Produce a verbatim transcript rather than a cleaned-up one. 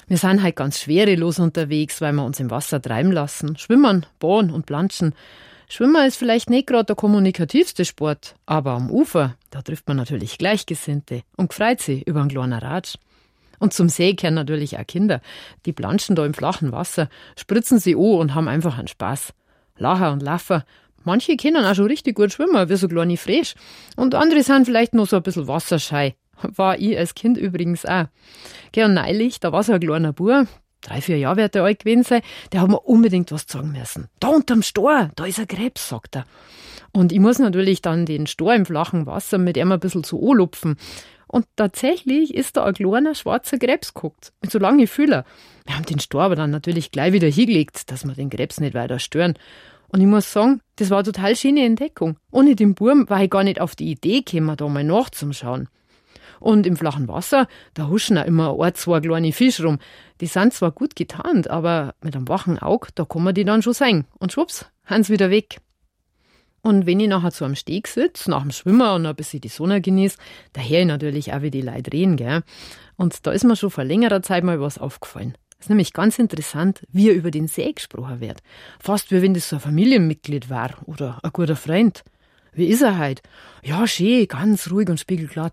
Wir sind halt ganz schwerelos unterwegs, weil wir uns im Wasser treiben lassen. Schwimmen, baden und planschen. Schwimmen ist vielleicht nicht gerade der kommunikativste Sport, aber am Ufer, da trifft man natürlich Gleichgesinnte und freut sich über einen kleinen Ratsch. Und zum See kehren natürlich auch Kinder. Die planschen da im flachen Wasser, spritzen sie an und haben einfach einen Spaß. Lacher und Laffer. Manche können auch schon richtig gut schwimmen, wie so kleine Fräsch. Und andere sind vielleicht noch so ein bisschen wasserscheu. War ich als Kind übrigens auch. Gell, und neulich, da war so ein kleiner Bub, drei, vier Jahre wird er alt gewesen sein, der hat mir unbedingt was sagen müssen. Da unterm Stor, da ist ein Krebs, sagt er. Und ich muss natürlich dann den Stor im flachen Wasser mit ihm ein bisschen zu anlupfen. Und tatsächlich ist da ein kleiner schwarzer Krebs geguckt, mit so langen Fühlern. Wir haben den Stor aber dann natürlich gleich wieder hingelegt, dass wir den Krebs nicht weiter stören. Und ich muss sagen, das war eine total schöne Entdeckung. Ohne den Burm war ich gar nicht auf die Idee gekommen, da mal nachzuschauen. Und im flachen Wasser, da huschen auch immer ein, zwei kleine Fische rum. Die sind zwar gut getarnt, aber mit einem wachen Auge, da kann man die dann schon sehen. Und schwupps, haben sie wieder weg. Und wenn ich nachher zu einem Steg sitze, nach dem Schwimmen und ein bisschen die Sonne genieße, da höre ich natürlich auch, wie die Leute reden, gell. Und da ist mir schon vor längerer Zeit mal was aufgefallen. Es ist nämlich ganz interessant, wie über den See gesprochen wird. Fast wie wenn das so ein Familienmitglied war oder ein guter Freund. Wie ist er heute? Ja, schön, ganz ruhig und spiegelglatt.